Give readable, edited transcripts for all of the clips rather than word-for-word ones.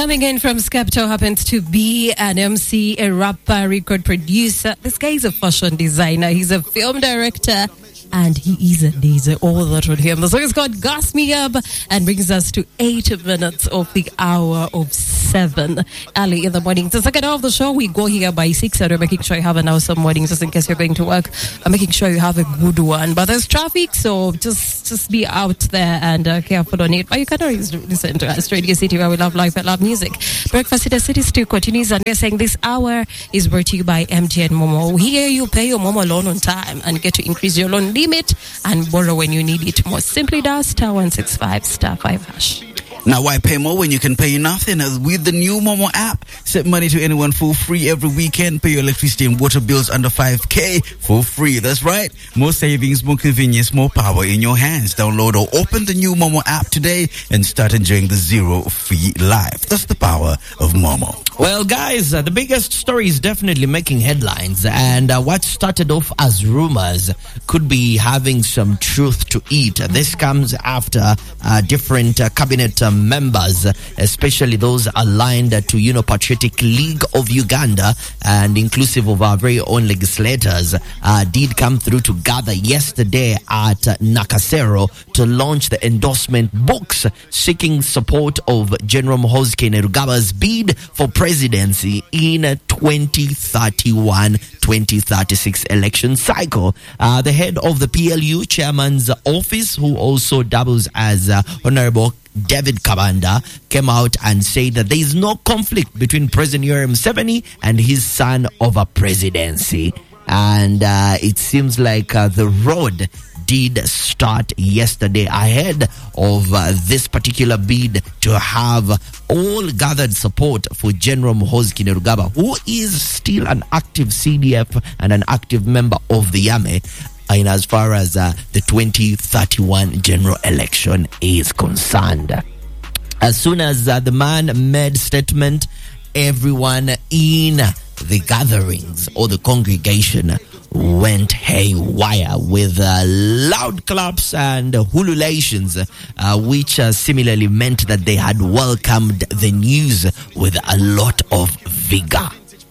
Coming in from Skepto happens to be an MC, a rapper, record producer. This guy is a fashion designer. He's a film director. And he is a DJ, all that on him. The song is called Gas Me Up and brings us to 8 minutes of the hour of 7 early in the morning. The second half of the show, we go here by 6 and we're making sure you have an awesome morning just in case you're going to work. I'm making sure you have a good one. But there's traffic, so just be out there and careful on it. But you can always listen to us, Radio City, where we love life and love music. Breakfast in the City still continues, and we're saying this hour is brought to you by MTN Momo. Here you pay your Momo loan on time and get to increase your loan limit and borrow when you need it most. Simply dial *165 *5#. Now, why pay more when you can pay nothing? With the new Momo app, send money to anyone for free every weekend. Pay your electricity and water bills under 5K for free. That's right. More savings, more convenience, more power in your hands. Download or open the new Momo app today and start enjoying the zero-fee life. That's the power of Momo. Well, guys, the biggest story is definitely making headlines. And what started off as rumors could be having some truth to it. This comes after different cabinet members, especially those aligned to, Patriotic League of Uganda and inclusive of our very own legislators, did come through to gather yesterday at Nakasero to launch the endorsement books seeking support of General Muhoozi Kainerugaba bid for presidency in 2031-2036 election cycle. The head of the PLU chairman's office, who also doubles as Honorable David Kabanda, came out and said that there is no conflict between President Yoweri Museveni and his son over presidency. And it seems like the road did start yesterday ahead of this particular bid to have all gathered support for General Muhoozi Kainerugaba, who is still an active CDF and an active member of the army, in as far as the 2031 general election is concerned. As soon as the man made statement, everyone in the gatherings or the congregation went haywire with loud claps and hululations, which similarly meant that they had welcomed the news with a lot of vigor.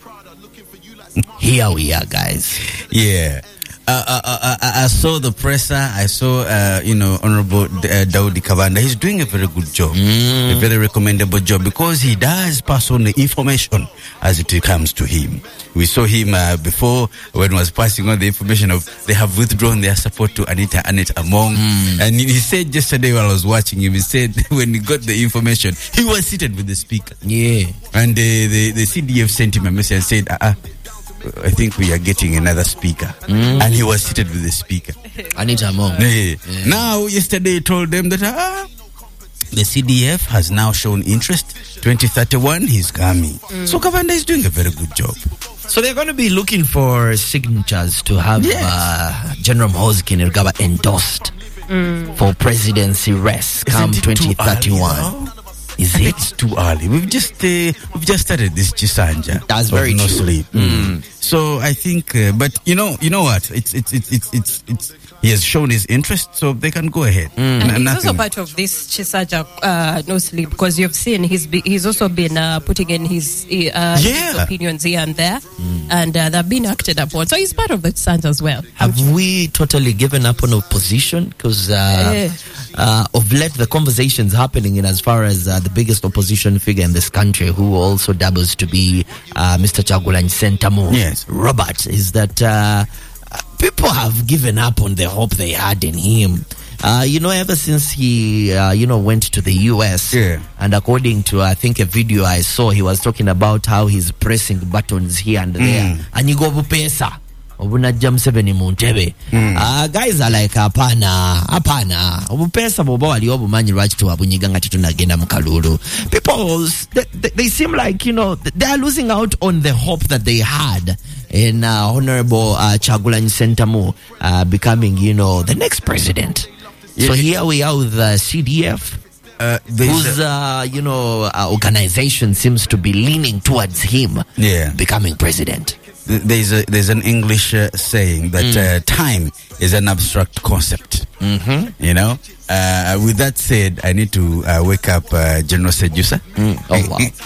Here we are, guys. Yeah. I saw the presser. I saw, Honorable Daudi Kabanda. He's doing a very good job, a very recommendable job, because he does pass on the information as it comes to him. We saw him before when he was passing on the information of they have withdrawn their support to Anita Among. And he said yesterday while I was watching him, he said when he got the information, he was seated with the speaker. Yeah. And the CDF sent him a message and said, I think we are getting another speaker. And he was seated with the speaker. Anita Among. Yeah. Now, yesterday he told them that the CDF has now shown interest. 2031, he's coming. So Kabanda is doing a very good job. So they're going to be looking for signatures to have General Muhoozi Kainerugaba endorsed for presidency race come 2031. Is it? It's too early. We've just started this Chisanja. That's very no true. Sleep. So I think, but you know what? It's he has shown his interest, so they can go ahead. And he's also part of this Chisanja no sleep, because you've seen he's also been putting in his opinions here and there, and they've been acted upon. So he's part of the Chisanja as well. Have we totally given up on opposition? Because of late the conversations happening in as far as the biggest opposition figure in this country, who also doubles to be Mr. Kyagulanyi Ssentamu, Robert, is that people have given up on the hope they had in him. Ever since he, went to the US, and according to, I think, a video I saw, he was talking about how he's pressing buttons here and there. And you go pesa. Guys are like, apana. Obupesa boba wali obumanyi lwaki tuwabunyiga nga titunagenda mu kalulu. People, they seem like, they are losing out on the hope that they had in Honorable Kyagulanyi Ssentamu becoming, the next president. So here we are with CDF, whose, organization seems to be leaning towards him becoming president. there's an English saying that time is an abstract concept. You know. With that said, I need to wake up General Sejusa. Oh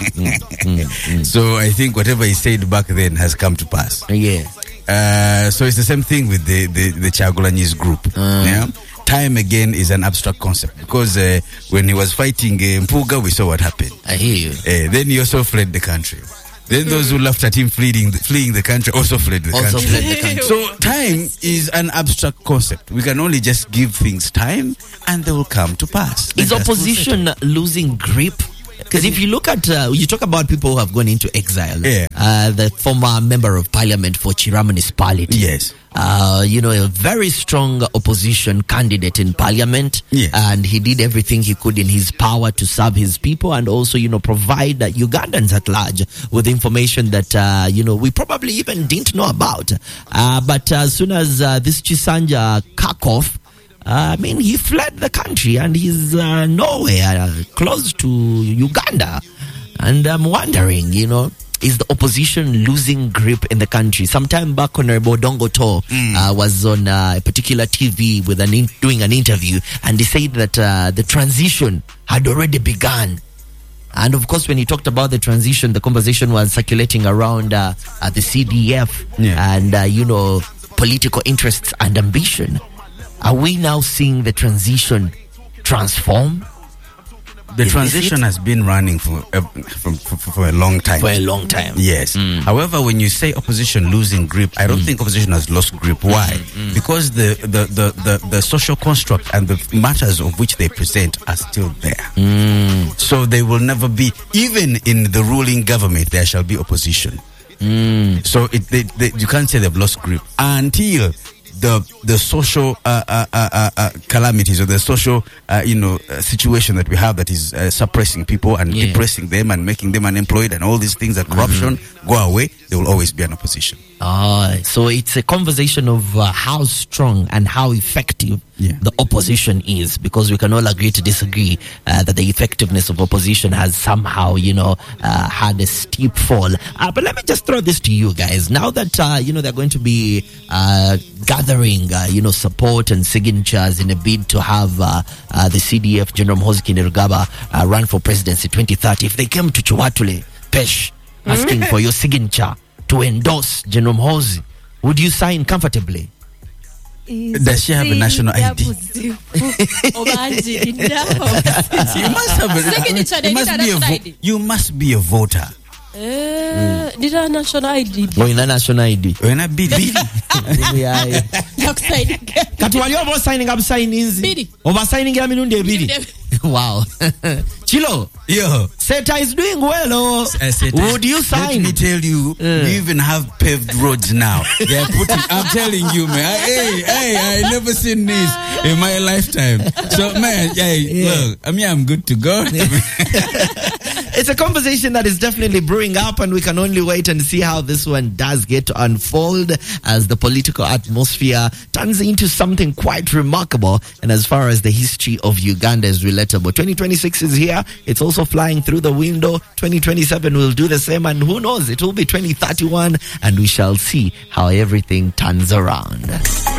wow! So I think whatever he said back then has come to pass. Yeah. So it's the same thing with the Chagulanyi's group. Yeah. Time again is an abstract concept because when he was fighting Mpuga, we saw what happened. I hear you. Then he also fled the country. Then those who laughed at him fleeing the country also fled the country. So time is an abstract concept. We can only just give things time and they will come to pass. Is opposition losing grip? Because if you look at, you talk about people who have gone into exile. Yeah. The former member of parliament for Chira municipality. Yes. A very strong opposition candidate in parliament. Yes. And he did everything he could in his power to serve his people and also, provide Ugandans at large with information that, we probably even didn't know about. But as soon as this Chisanja Kakov, he fled the country and he's nowhere close to Uganda. And I'm wondering, is the opposition losing grip in the country? Sometime back, Honorable Dongo To was on a particular TV with doing an interview, and he said that the transition had already begun. And of course, when he talked about the transition, the conversation was circulating around the CDF and, political interests and ambition. Are we now seeing the transition transform? The transition has been running for a long time. For a long time. Yes. However, when you say opposition losing grip, I don't think opposition has lost grip. Why? Because the social construct and the matters of which they present are still there. So they will never be, even in the ruling government, there shall be opposition. So you can't say they've lost grip until the social calamities or the social situation that we have that is suppressing people and depressing them and making them unemployed and all these things, that corruption go away, there will always be an opposition. So it's a conversation of how strong and how effective the opposition is, because we can all agree to disagree that the effectiveness of opposition has somehow had a steep fall. But let me just throw this to you guys. Now that they're going to be gathering support and signatures in a bid to have the CDF General Muhoozi Kainerugaba run for presidency 2030, if they came to Chiwatule Pesh asking for your signature to endorse General Muhoozi, would you sign comfortably? Does she have a national ID? You must be a voter. Did a national ID? Ina national ID. Ina bidi. Kati wali over signing up signings. Bidi. Over signing ya mirundi bidi. Wow. Chilo. Yo. Seta is doing well. Would you sign? Let me tell you, we even have paved roads now. They are putting, I'm telling you, man. I never seen this in my lifetime. So, man, look, I'm good to go. It's a conversation that is definitely brewing up, and we can only wait and see how this one does get to unfold as the political atmosphere turns into something quite remarkable. And as far as the history of Uganda is relatable, 2026 is here. It's also flying through the window. 2027 will do the same, and who knows, it will be 2031, and we shall see how everything turns around.